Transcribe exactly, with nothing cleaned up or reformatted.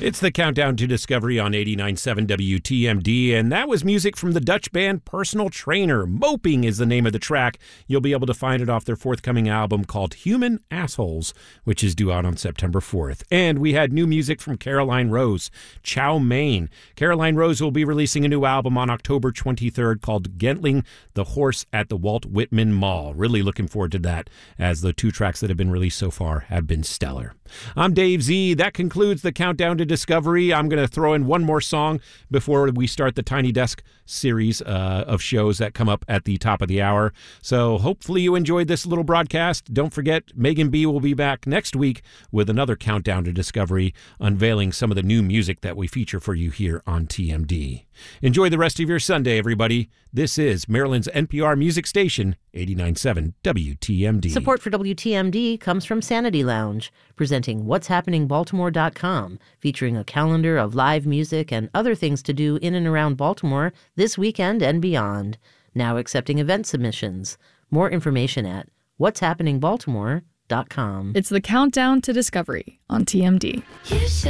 It's the Countdown to Discovery on eighty-nine point seven W T M D, and that was music from the Dutch band Personal Trainer. Moping is the name of the track. You'll be able to find it off their forthcoming album called Human Assholes, which is due out on September fourth. And we had new music from Caroline Rose, Chow Mein. Caroline Rose will be releasing a new album on October twenty-third called Gentling the Horse at the Walt Whitman Mall. Really looking forward to that, as the two tracks that have been released so far have been stellar. I'm Dave Z. That concludes the Countdown to Discovery. I'm going to throw in one more song before we start the Tiny Desk series uh, of shows that come up at the top of the hour. So hopefully you enjoyed this little broadcast. Don't forget, Megan B will be back next week with another Countdown to Discovery, unveiling some of the new music that we feature for you here on T M D. Enjoy the rest of your Sunday, everybody. This is Maryland's N P R music station, eighty-nine point seven W T M D. Support for W T M D comes from Sanity Lounge, presenting whats happening baltimore dot com, featuring a calendar of live music and other things to do in and around Baltimore this weekend and beyond. Now accepting event submissions. More information at whats happening baltimore dot com. It's the Countdown to Discovery on T M D.